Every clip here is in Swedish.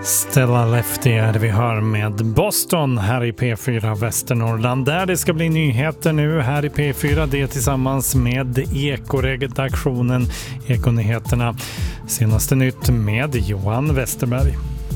Stella Lefty är det vi hör med Boston här i P4 Västernorrland. Där det ska bli nyheter nu här i P4, det tillsammans med Ekoredaktionen, Ekonyheterna. Senaste nytt med Johan Westerberg.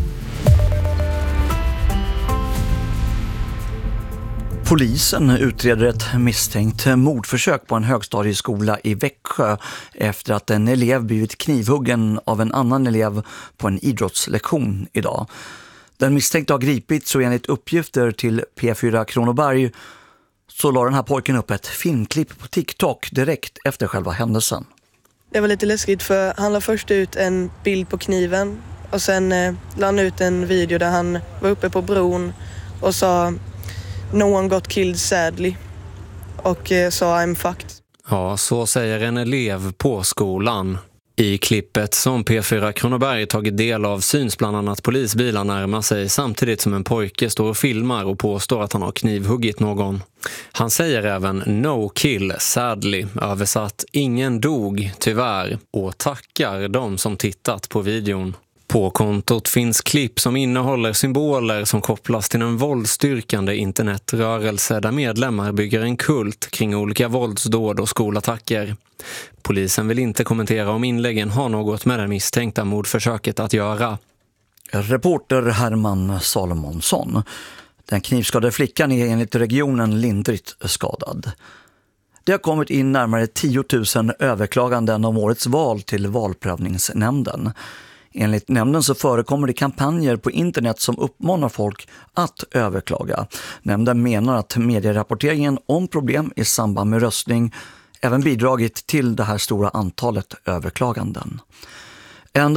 Polisen utreder ett misstänkt mordförsök på en högstadieskola i Växjö efter att en elev blivit knivhuggen av en annan elev på en idrottslektion idag. Den misstänkte har gripits och enligt uppgifter till P4 Kronoberg så la den här pojken upp ett filmklipp på TikTok direkt efter själva händelsen. Det var lite läskigt för han la först ut en bild på kniven och sen la han ut en video där han var uppe på bron och sa "No one got killed sadly" och sa "I'm fucked". Ja, så säger en elev på skolan. I klippet som P4 Kronoberg tagit del av syns bland annat polisbilar närma sig samtidigt som en pojke står och filmar och påstår att han har knivhuggit någon. Han säger även "no kill sadly", översatt "ingen dog tyvärr", och tackar de som tittat på videon. På kontot finns klipp som innehåller symboler som kopplas till en våldsstyrkande internetrörelse där medlemmar bygger en kult kring olika våldsdåd och skolattacker. Polisen vill inte kommentera om inläggen har något med det misstänkta mordförsöket att göra. Reporter Herman Salomonsson. Den knivskadade flickan är enligt regionen lindrigt skadad. Det har kommit in närmare 10 000 överklaganden om årets val till valprövningsnämnden. Enligt nämnden så förekommer det kampanjer på internet som uppmanar folk att överklaga. Nämnden menar att medierapporteringen om problem i samband med röstning även bidragit till det här stora antalet överklaganden. En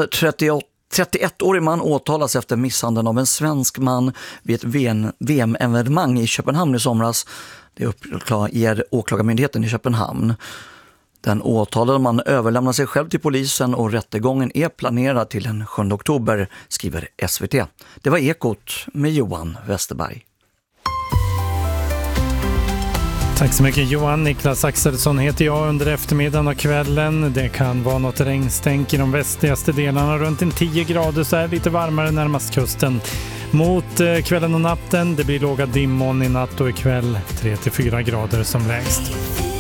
31-årig man åtalas efter misshandeln av en svensk man vid ett VM-evenemang i Köpenhamn i somras. Det uppger åklagarmyndigheten i Köpenhamn. Den åtalade man överlämnar sig själv till polisen och rättegången är planerad till den 7 oktober, skriver SVT. Det var Ekot med Johan Westerberg. Tack så mycket Johan. Niklas Axelsson heter jag. Under eftermiddagen och kvällen. Det kan vara något regnstänk i de västligaste delarna. Runt en 10 grader så är lite varmare närmast kusten. Mot kvällen och natten. Det blir låga dimmon i natt och ikväll 3-4 grader som lägst.